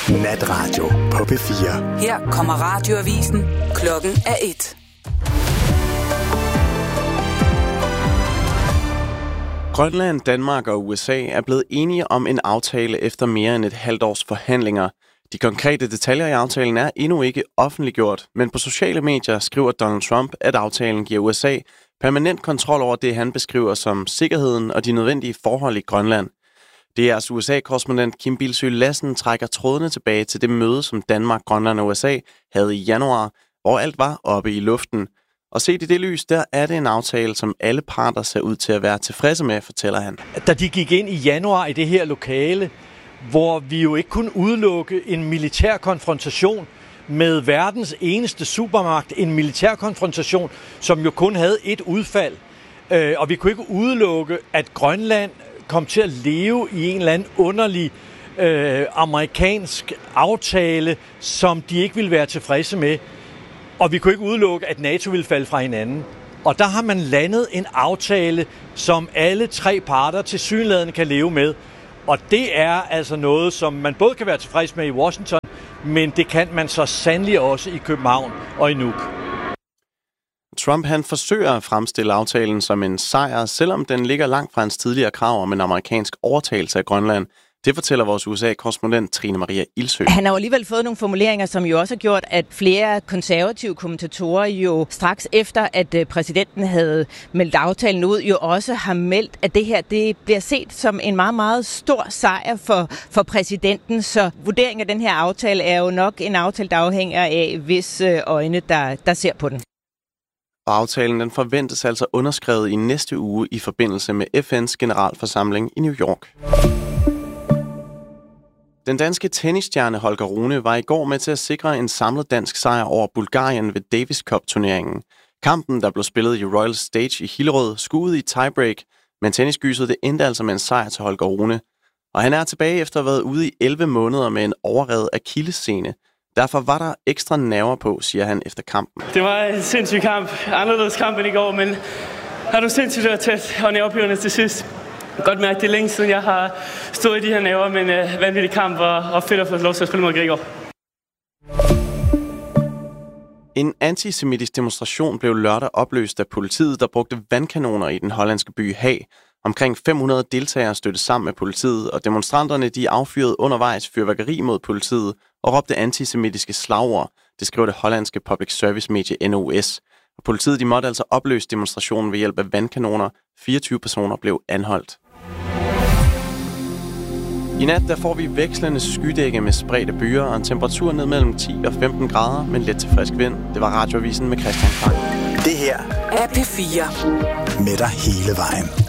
Natradio på P4. Her kommer radioavisen. Klokken er 1. Grønland, Danmark og USA er blevet enige om en aftale efter mere end et halvt års forhandlinger. De konkrete detaljer i aftalen er endnu ikke offentliggjort, men på sociale medier skriver Donald Trump, at aftalen giver USA permanent kontrol over det, han beskriver som sikkerheden og de nødvendige forhold i Grønland. DR's USA-korrespondent Kim Bildsøe Lassen trækker trådene tilbage til det møde, som Danmark, Grønland og USA havde i januar, hvor alt var oppe i luften. Og set i det lys, der er det en aftale, som alle parter ser ud til at være tilfredse med, fortæller han. Da de gik ind i januar i det her lokale, hvor vi jo ikke kunne udelukke en militær konfrontation med verdens eneste supermagt, en militær konfrontation, som jo kun havde et udfald. Og vi kunne ikke udelukke, at Grønland kom til at leve i en eller anden underlig amerikansk aftale, som de ikke ville være tilfredse med. Og vi kunne ikke udelukke, at NATO ville falde fra hinanden. Og der har man landet en aftale, som alle tre parter tilsyneladende kan leve med. Og det er altså noget, som man både kan være tilfreds med i Washington, men det kan man så sandelig også i København og i Nuuk. Trump han forsøger at fremstille aftalen som en sejr, selvom den ligger langt fra hans tidligere krav om en amerikansk overtagelse af Grønland. Det fortæller vores USA-korrespondent Trine Maria Ildsøe. Han har jo alligevel fået nogle formuleringer, som jo også har gjort, at flere konservative kommentatorer jo straks efter, at præsidenten havde meldt aftalen ud, jo også har meldt, at det her det bliver set som en meget, meget stor sejr for præsidenten. Så vurderingen af den her aftale er jo nok en aftale, der afhænger af, hvis øjne, der ser på den. Og aftalen den forventes altså underskrevet i næste uge i forbindelse med FN's generalforsamling i New York. Den danske tennisstjerne Holger Rune var i går med til at sikre en samlet dansk sejr over Bulgarien ved Davis Cup-turneringen. Kampen, der blev spillet i Royal Stage i Hillerød, skuede i tiebreak, men tennisgyset det endte altså med en sejr til Holger Rune. Og han er tilbage efter at have været ude i 11 måneder med en overrevet akillessene. Derfor var der ekstra nerver på, siger han efter kampen. Det var en sindssyg kamp. Anderledes kamp end i går, men har du sindssygt været tæt og nervepirrende til sidst. Godt mærke, det er længe siden, jeg har stået i de her nerver, men vanvittig kamp og fedt at få lov til at spille mod Gregor. En antisemitisk demonstration blev lørdag opløst af politiet, der brugte vandkanoner i den hollandske by Haag. Omkring 500 deltagere stødte sammen med politiet, og demonstranterne de affyrede undervejs fyrværkeri mod politiet og råbte antisemitiske slagord. Det skriver det hollandske public service medie NOS. Og politiet de måtte altså opløse demonstrationen ved hjælp af vandkanoner. 24 personer blev anholdt. I nat der får vi vekslende skydække med spredte byer og en temperatur ned mellem 10 og 15 grader, men let til frisk vind. Det var radioavisen med Christian Frank. Det her er P4. med dig hele vejen.